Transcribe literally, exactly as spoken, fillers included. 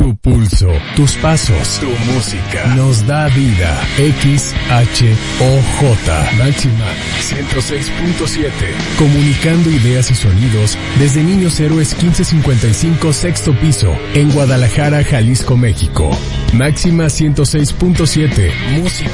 Tu pulso, tus pasos, tu música nos da vida. X H O J Máxima ciento seis punto siete. Comunicando ideas y sonidos desde Niños Héroes quince cincuenta y cinco, sexto piso, en Guadalajara, Jalisco, México. Máxima ciento seis punto siete. Música